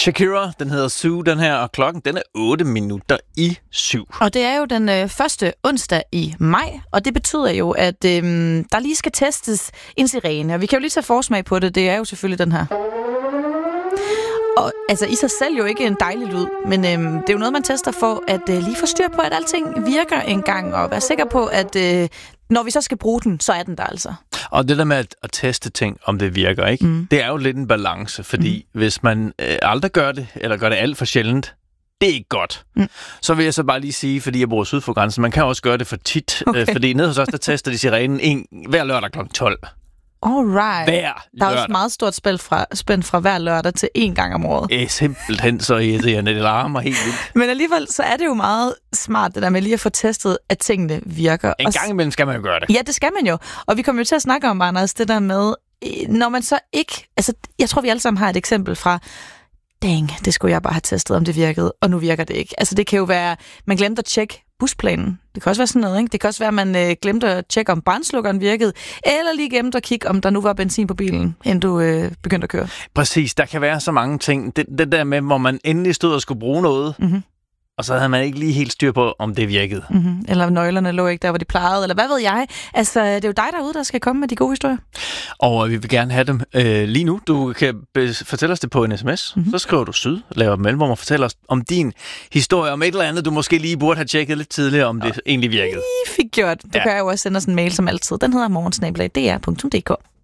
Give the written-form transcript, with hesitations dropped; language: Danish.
Shakira, den hedder Sue, den her, og klokken den er 7:08. Og det er jo den første onsdag i maj, og det betyder jo, at der lige skal testes en sirene. Og vi kan jo lige tage forsmag på det, det er jo selvfølgelig den her. Og altså i sig selv jo ikke en dejlig lyd, men det er jo noget, man tester for at lige få styr på, at alting virker en gang, og være sikker på, at når vi så skal bruge den, så er den der altså. Og det der med at teste ting, om det virker, ikke? Det er jo lidt en balance, fordi hvis man aldrig gør det, eller gør det alt for sjældent, det er ikke godt. Så vil jeg så bare lige sige, fordi jeg bor syd for grænsen, man kan også gøre det for tit, fordi nede hos os, der tester de sirenen hver lørdag kl. 12. Alright. Hver der er også meget stort spænd fra hver lørdag til 1 gang om året. Simpelthen så irriterende, det larmer helt vildt. Men alligevel, så er det jo meget smart, det der med lige at få testet, at tingene virker. En gang imellem skal man jo gøre det. Ja, det skal man jo. Og vi kommer jo til at snakke om, Anders, det der med, når man så ikke... Altså, jeg tror, vi alle sammen har et eksempel fra, dang, det skulle jeg bare have testet, om det virkede, og nu virker det ikke. Altså, det kan jo være, man glemte at tjekke busplanen. Det kan også være sådan noget, ikke? Det kan også være, at man glemte at tjekke, om brandslukkeren virkede, eller lige glemte at kigge, om der nu var benzin på bilen, inden du begyndte at køre. Præcis, der kan være så mange ting. Det der med, hvor man endelig stod og skulle bruge noget, og så havde man ikke lige helt styr på, om det virkede. Eller nøglerne lå ikke der, hvor de plejede, eller hvad ved jeg. Altså, det er jo dig derude, der skal komme med de gode historier. Og vi vil gerne have dem lige nu. Du kan fortælle os det på en sms. Så skriver du syd, laver mellemrum og fortæller os om din historie, om et eller andet, du måske lige burde have tjekket lidt tidligere, om det egentlig virkede. I fik gjort. Du kan jo også sende os en mail som altid. Den hedder morgensnabelag.dr.dk.